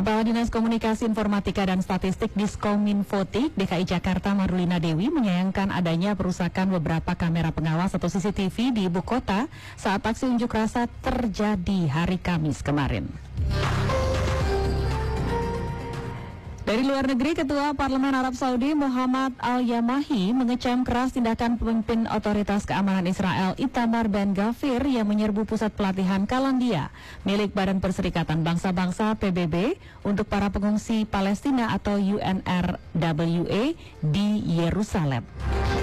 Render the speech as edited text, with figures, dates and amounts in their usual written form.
Kepala Dinas Komunikasi Informatika dan Statistik Diskominfotik DKI Jakarta Marulina Dewi menyayangkan adanya perusakan beberapa kamera pengawas atau CCTV di ibu kota saat aksi unjuk rasa terjadi hari Kamis kemarin. Dari luar negeri, Ketua Parlemen Arab Saudi Muhammad Al-Yamahi mengecam keras tindakan pemimpin otoritas keamanan Israel Itamar Ben-Gvir yang menyerbu pusat pelatihan Kalandia milik Badan Perserikatan Bangsa-Bangsa PBB untuk para pengungsi Palestina atau UNRWA di Yerusalem.